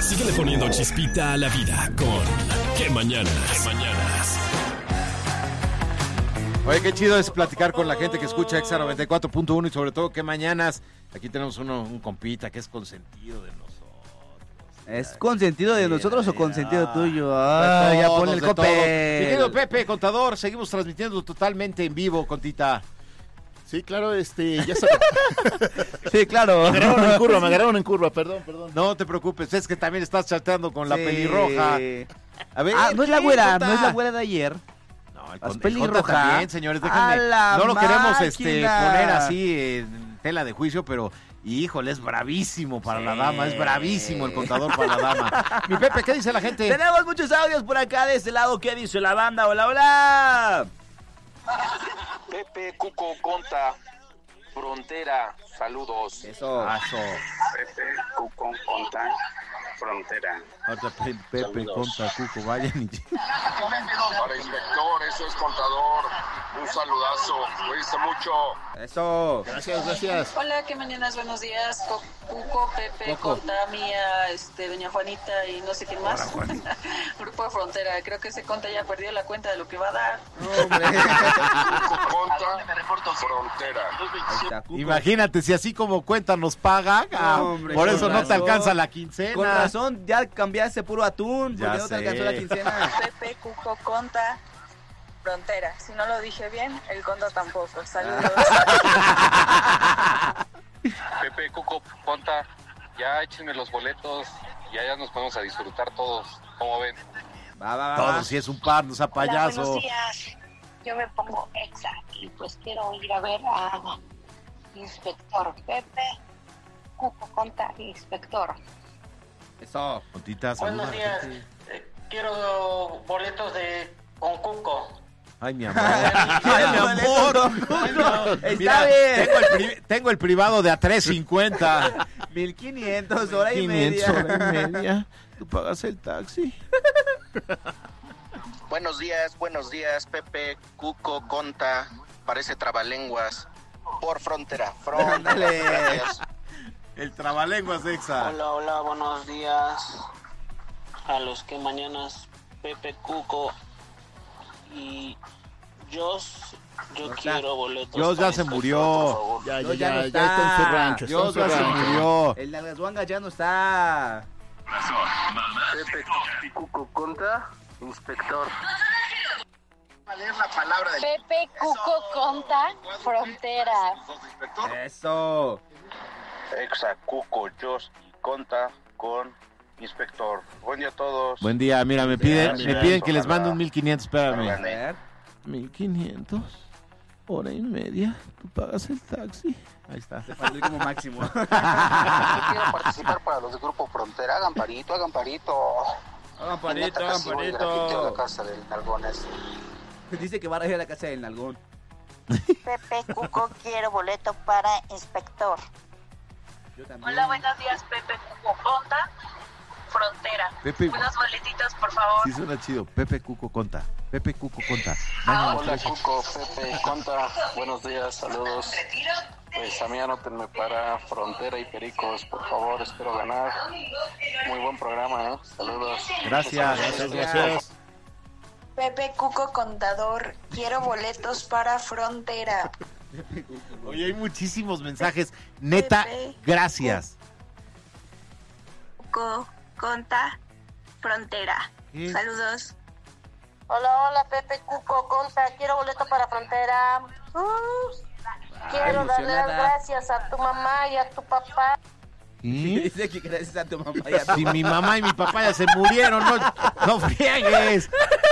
Síguele poniendo chispita a la vida con ¿Qué mañanas? ¿Qué mañanas? Oye, qué chido es platicar con la gente que escucha Exa 94.1 y sobre todo ¿Qué mañanas? Aquí tenemos un compita que es consentido de nosotros. ¿Es consentido de nosotros o consentido tuyo? Ya ponle el de cope. todos. Mi querido Pepe, contador, seguimos transmitiendo totalmente en vivo, Contita. Sí, claro, ya sabes. Sí, claro. Me agarraron en curva, perdón. No te preocupes, es que también estás chateando con la pelirroja. A ver, no es la güera, Jota. no es la güera de ayer. No, Es el pelirroja. Jota también, señores, déjenme. ¡A la No lo queremos máquina! poner así en tela de juicio, pero híjole, es bravísimo para la dama, es bravísimo el contador para la dama. Mi Pepe, ¿qué dice la gente? Tenemos muchos audios por acá de este lado. ¿Qué dice la banda? Hola, hola. Pepe Cuco Conta, Frontera, saludos. Eso. Pepe Cuco Conta, Frontera. Ahorita Pepe, Saludos. Conta, Cuco, vayan y... Para inspector, eso es contador. Un saludazo, cuídense mucho. Eso. Gracias. Hola, qué mañanas, buenos días. Cuco, Pepe, Conta, Mía, doña Juanita y no sé quién más. Grupo de Frontera. Creo que ese Conta ya perdió la cuenta de lo que va a dar. Cuco Conta, Frontera. Imagínate, si así como cuenta nos paga, Hombre, por con eso no te razón. alcanza la quincena. Con razón, ya cambiaste puro atún, Ya porque no te sé. alcanzó la quincena. Pepe, Cuco, Conta, Frontera. Si no lo dije bien, el Conta tampoco. Saludos. Pepe Cuco Conta, ya échenme los boletos. Ya nos podemos a disfrutar todos. ¿Cómo ven? Va. Todos, si es un par, no sea payaso. Hola, buenos días. Yo me pongo Exa y pues quiero ir a ver a Inspector Pepe, Cuco Conta, Inspector. Eso. Contita, saluda. Buenos días. Quiero boletos con Cuco. Ay, mi amor. Ay, mi amor. Está bien. Tengo el privado de a 3.50. 1500, hora y media. media. ¿Tú pagas el taxi? Buenos días, Pepe Cuco Conta. Parece trabalenguas. Por Frontera. Ándale. Gracias. El trabalenguas Exa. Hola, buenos días. A los que mañanas Pepe Cuco y yo quiero boletos. Dios ya para se Inspector, murió. por favor. Ya No está en su rancho. Dios ya se murió. El Nalgaswanga ya no está. Pepe Cuco Conta, Inspector. Pepe, Cuco Conta, Frontera. Eso. Exa Cuco Jos Conta con Inspector. Buen día a todos. Buen día, mira, me piden que les mande un Ojalá. 1500, A espérame. ver. 1500, hora y media, tú pagas el taxi. Ahí está. Te faltó como máximo. Yo quiero participar para los de Grupo Frontera. Hagan parito. Hagan parito. A la casa del Nalgones. Dice que va a ir a la casa del Nalgón. Pepe, Cuco, quiero boleto para Inspector. Yo también. Hola, buenos días, Pepe, Cuco, Conta, Frontera. Pepe, Unos boletitos, por favor. sí suena chido. Pepe Cuco Conta. Pepe Cuco Conta. Hola Cuco, Pepe, Conta. Buenos días, saludos. Pues a mí anótenme para Frontera y Pericos, por favor, espero ganar. Muy buen programa, ¿eh? Saludos. Gracias. Pepe, Cuco, Contador. Quiero boletos para Frontera. Oye, hay muchísimos mensajes. Neta, Pepe. gracias. Cuco, Conta, Frontera. ¿Qué? Saludos. Hola, Pepe, Cuco Conta, quiero boleto para Frontera. Quiero darle las emocionada. gracias a tu mamá y a tu papá. ¿Qué? Dice que gracias a tu mamá y a tu Si mi mamá y mi papá ya se murieron, no friegues.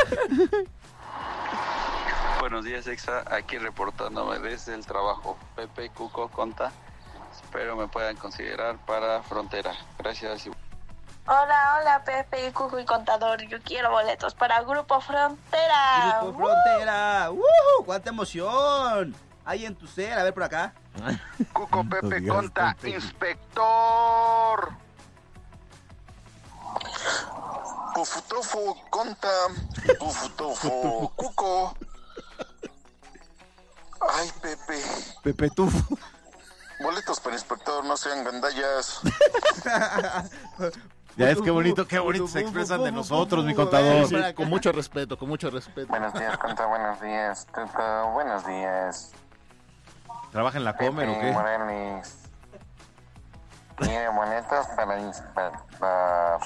Buenos días, Exa, aquí reportándome desde el trabajo. Pepe Cuco Conta, espero me puedan considerar para Frontera. Gracias. Hola, Pepe, Cuco y Contador. Yo quiero boletos para Grupo Frontera. Grupo Frontera. ¡Woohoo! ¡Cuánta emoción! Hay en tu ser, a ver por acá. Cuco, No Pepe, digas Conta, tonterías. Inspector. Pufutofo, Conta, Pufutofo, Cuco. Ay, Pepe. Pepe Tufo. Boletos para Inspector, no sean gandallas. Ya es qué bonito se expresan de nosotros, mi contador. Sí, con mucho respeto, con mucho respeto. Buenos días, Conta, buenos días, Tuco, buenos días. ¿Trabaja en la Comer o qué? Morales. Tiene boletos para inspector.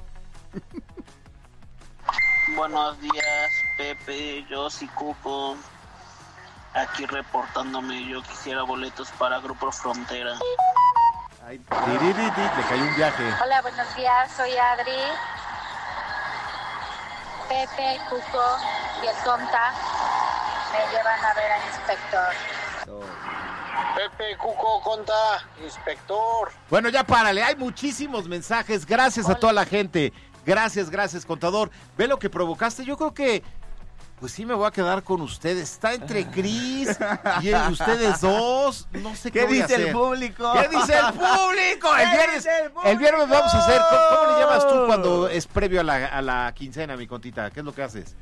Buenos días, Pepe, Jos y Cuco. Aquí reportándome, yo quisiera boletos para Grupo Frontera. Ay, le cayó un viaje. Hola, buenos días, soy Adri. Pepe, Cuco y el Conta me llevan a ver al inspector. Pepe, Cuco, Conta, inspector. Bueno, ya párale, hay muchísimos mensajes. Gracias a toda la gente. Gracias, contador. Ve lo que provocaste. Yo creo que, pues sí me voy a quedar con ustedes. Está entre Cris y ustedes dos. No sé qué voy a hacer. ¿Qué dice el público? ¿Qué dice el público? El viernes vamos a hacer. ¿Cómo le llamas tú cuando es previo a la quincena, mi Contita? ¿Qué es lo que haces?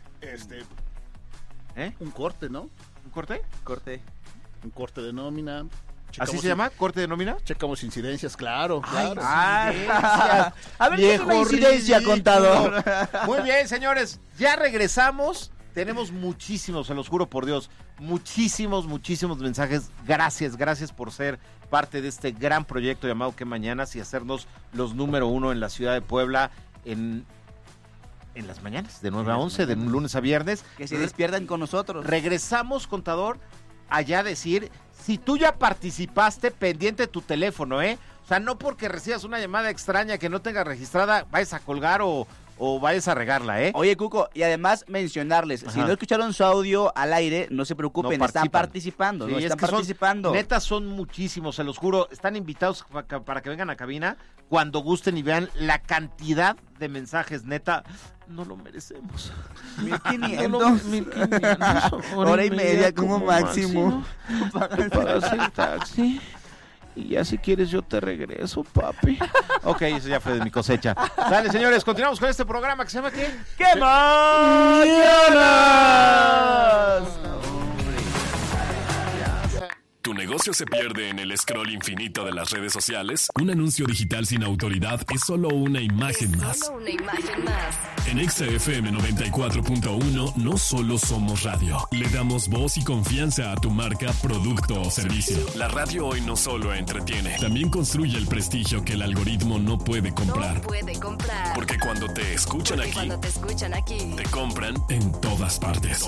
Un corte, ¿no? ¿Un corte? Un corte de nómina. ¿Así se llama? ¿Corte de nómina? Checamos incidencias, claro. A ver, ¿qué es una incidencia, contador? Muy bien, señores. Ya regresamos. Tenemos muchísimos, se los juro por Dios, muchísimos mensajes. Gracias por ser parte de este gran proyecto llamado ¿Qué Mañanas? Y hacernos los número 1 en la ciudad de Puebla en las mañanas, de 9 a 11, de lunes a viernes. Que se despiertan con nosotros. Regresamos, contador, allá a decir, si tú ya participaste, pendiente tu teléfono, ¿eh? O sea, no porque recibas una llamada extraña que no tengas registrada, vayas a colgar o vayas a regarla, ¿eh? Oye, Cuco, y además mencionarles, si no escucharon su audio al aire, no se preocupen, están participando, sí, están participando. Neta, son muchísimos, se los juro, están invitados para que vengan a cabina cuando gusten y vean la cantidad de mensajes, neta, no lo merecemos. 1500. 1500. Hora y media como máximo. Pagas el taxi. Y ya si quieres yo te regreso, papi. Ok, eso ya fue de mi cosecha. Dale, señores, continuamos con este programa que se llama ¿qué? ¡Qué mañanas! ¿Tu negocio se pierde en el scroll infinito de las redes sociales? Un anuncio digital sin autoridad es solo una imagen más. En XFM 94.1 no solo somos radio, le damos voz y confianza a tu marca, producto o servicio. La radio hoy no solo entretiene, también construye el prestigio que el algoritmo no puede comprar. Porque cuando te escuchan aquí, te compran en todas partes.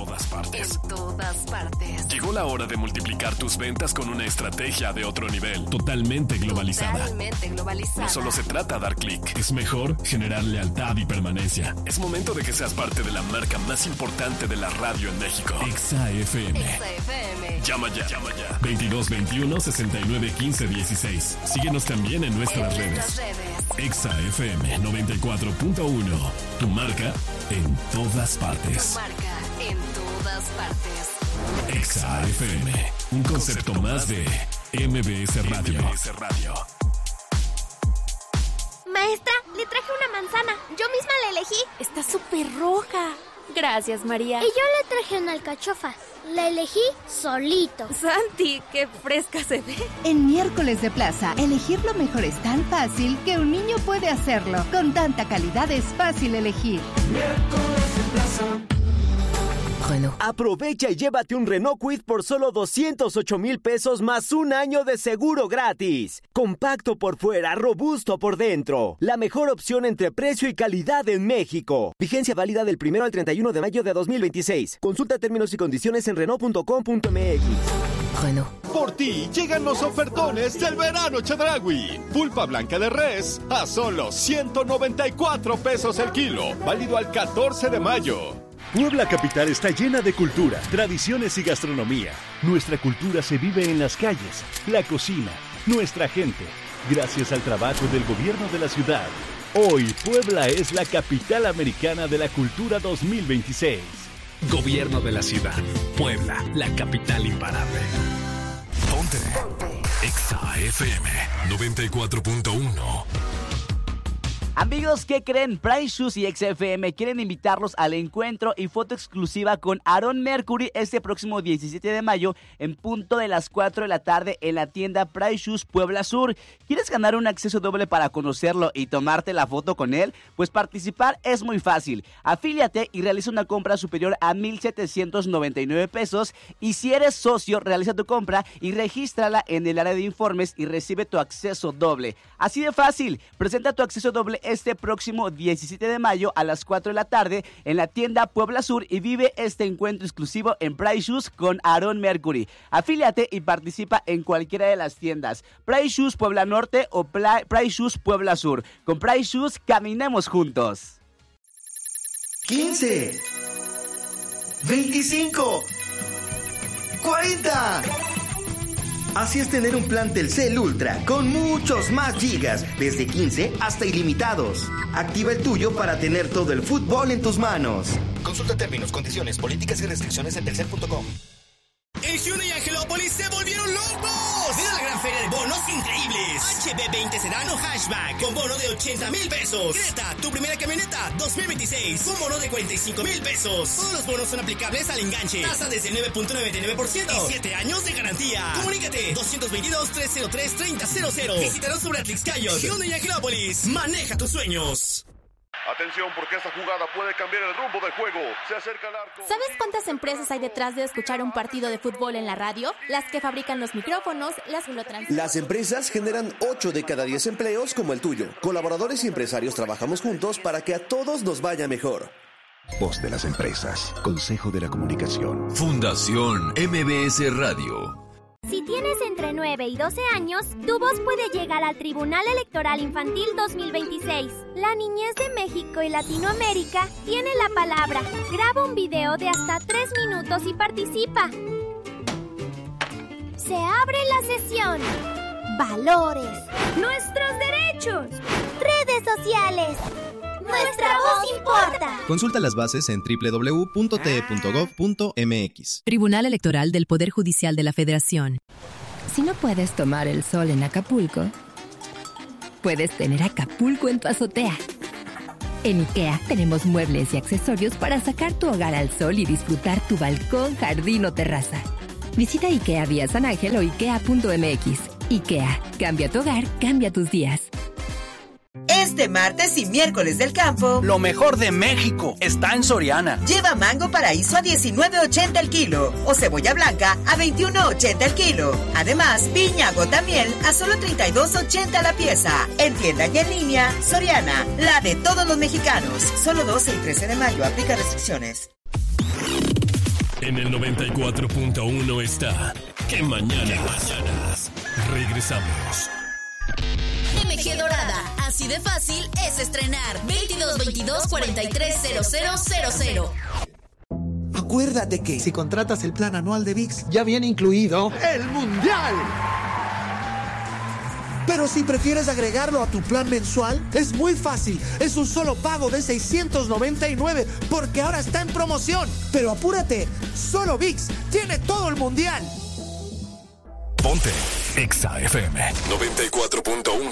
Llegó la hora de multiplicar tus ventas con una estrategia de otro nivel, totalmente globalizada. No solo se trata de dar clic, es mejor generar lealtad y permanencia. Es momento de que seas parte de la marca más importante de la radio en México. XFM. Llama ya. 2221-691516. Síguenos también en nuestras redes. XFM 94.1. Tu marca en todas partes. XFM, un concepto más de MBS Radio. Maestra, le traje una manzana. Yo misma la elegí. Está súper roja. Gracias, María. Y yo le traje una alcachofa. La elegí solito. Santi, qué fresca se ve. En Miércoles de Plaza, elegir lo mejor es tan fácil que un niño puede hacerlo. Con tanta calidad es fácil elegir. Miércoles de Plaza. Aprovecha y llévate un Renault Kwid por solo 208,000 pesos más un año de seguro gratis. Compacto por fuera, robusto por dentro. La mejor opción entre precio y calidad en México. Vigencia válida del 1 al 31 de mayo de 2026. Consulta términos y condiciones en Renault.com.mx. Por ti llegan los ofertones del verano Chedraui. Pulpa blanca de res a solo 194 pesos el kilo. Válido al 14 de mayo. Puebla capital está llena de cultura, tradiciones y gastronomía. Nuestra cultura se vive en las calles, la cocina, nuestra gente. Gracias al trabajo del gobierno de la ciudad. Hoy Puebla es la capital americana de la cultura 2026. Gobierno de la ciudad. Puebla, la capital imparable. Ponte. Exa FM 94.1. Amigos, ¿qué creen? Price Shoes y XFM quieren invitarlos al encuentro y foto exclusiva con Aaron Mercury este próximo 17 de mayo en punto de las 4 de la tarde en la tienda Price Shoes Puebla Sur. ¿Quieres ganar un acceso doble para conocerlo y tomarte la foto con él? Pues participar es muy fácil. Afíliate y realiza una compra superior a 1,799 pesos y si eres socio, realiza tu compra y regístrala en el área de informes y recibe tu acceso doble. Así de fácil, presenta tu acceso doble este próximo 17 de mayo a las 4 de la tarde en la tienda Puebla Sur y vive este encuentro exclusivo en Price Shoes con Aaron Mercury. Afíliate y participa en cualquiera de las tiendas Price Shoes Puebla Norte o Price Shoes Puebla Sur. Con Price Shoes caminemos juntos. 15 25 40. Así es tener un plan Telcel Ultra con muchos más gigas, desde 15 hasta ilimitados. Activa el tuyo para tener todo el fútbol en tus manos. Consulta términos, condiciones, políticas y restricciones en telcel.com. En Hyundai y Angelópolis se volvieron locos. Ven a la gran feria de bonos increíbles. HB20 Sedán o Hatchback con bono de 80,000 pesos. Creta, tu primera camioneta 2026 con bono de 45,000 pesos. Todos los bonos son aplicables al enganche. Tasa desde 9.99% y 7 años de garantía. Comunícate 222-303-3000. Visítanos sobre Atlixcayo. Hyundai y Angelópolis. Maneja tus sueños. Atención, porque esta jugada puede cambiar el rumbo del juego. Se acerca el arco. ¿Sabes cuántas empresas hay detrás de escuchar un partido de fútbol en la radio? Las que fabrican los micrófonos, las que lo transmiten. Las empresas generan 8 de cada 10 empleos como el tuyo. Colaboradores y empresarios trabajamos juntos para que a todos nos vaya mejor. Voz de las empresas. Consejo de la Comunicación. Fundación MBS Radio. Si tienes entre 9 y 12 años, tu voz puede llegar al Tribunal Electoral Infantil 2026. La niñez de México y Latinoamérica tiene la palabra. Graba un video de hasta 3 minutos y participa. Se abre la sesión. Valores. Nuestros derechos. Redes sociales. Nuestra voz importa. Consulta las bases en www.te.gov.mx. Tribunal Electoral del Poder Judicial de la Federación. Si no puedes tomar el sol en Acapulco, puedes tener Acapulco en tu azotea. En IKEA tenemos muebles y accesorios para sacar tu hogar al sol y disfrutar tu balcón, jardín o terraza. Visita IKEA vía San Ángel o ikea.mx. IKEA, cambia tu hogar, cambia tus días. Este martes y miércoles del campo, lo mejor de México está en Soriana. Lleva mango paraíso a $19.80 el kilo o cebolla blanca a $21.80 el kilo. Además, piña gota miel a solo $32.80 la pieza. En tienda y en línea, Soriana, la de todos los mexicanos. Solo 12 y 13 de mayo, aplica restricciones. En el 94.1 está ¿Qué mañanas? Regresamos. MG Dorada, así de fácil es estrenar. 2222-430000. Acuérdate que si contratas el plan anual de ViX, ya viene incluido el Mundial. Pero si prefieres agregarlo a tu plan mensual, es muy fácil. Es un solo pago de $699 porque ahora está en promoción. Pero apúrate, solo ViX tiene todo el Mundial. Ponte Exa FM 94.1.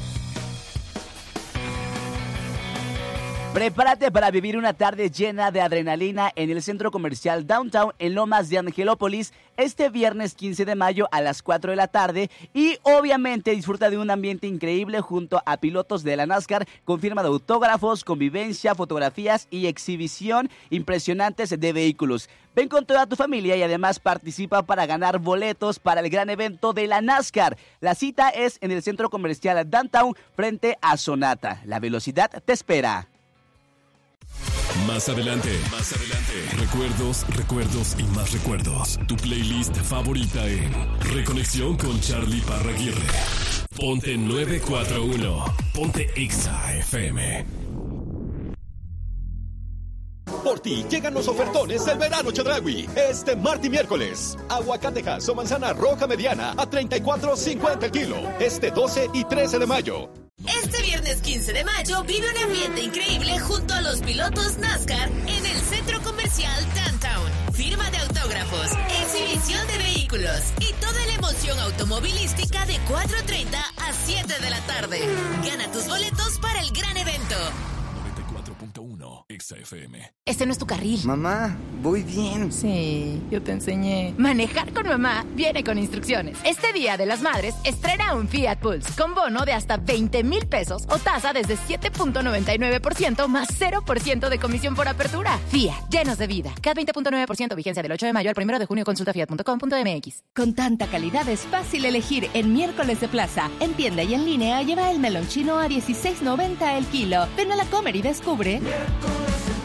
Prepárate para vivir una tarde llena de adrenalina en el centro comercial Downtown en Lomas de Angelópolis este viernes 15 de mayo a las 4 de la tarde y obviamente disfruta de un ambiente increíble junto a pilotos de la NASCAR con firma de autógrafos, convivencia, fotografías y exhibición impresionantes de vehículos. Ven con toda tu familia y además participa para ganar boletos para el gran evento de la NASCAR. La cita es en el centro comercial Downtown frente a Sonata. La velocidad te espera. Más adelante. Recuerdos y más recuerdos. Tu playlist favorita en Reconexión con Charlie Parraguirre. Ponte 941. Ponte Exa FM. Por ti llegan los ofertones del verano Chedraui. Este martes y miércoles. Aguacatejas o manzana roja mediana a $34.50 el kilo. Este 12 y 13 de mayo. Este viernes 15 de mayo vive un ambiente increíble junto a los pilotos NASCAR en el centro comercial Downtown. Firma de autógrafos, exhibición de vehículos y toda la emoción automovilística de 4:30 a 7 de la tarde. Gana tus boletos para el gran evento. Exa FM. Este no es tu carril. Mamá, voy bien. Sí, yo te enseñé. Manejar con mamá viene con instrucciones. Este Día de las Madres, estrena un Fiat Pulse con bono de hasta 20,000 pesos o tasa desde 7.99% más 0% de comisión por apertura. Fiat, llenos de vida. CAT 20.9%, vigencia del 8 de mayo al 1 de junio. Consulta fiat.com.mx. Con tanta calidad es fácil elegir en Miércoles de Plaza. En tienda y en línea lleva el melón chino a $16.90 el kilo. Ven a la Comer y descubre. Miércoles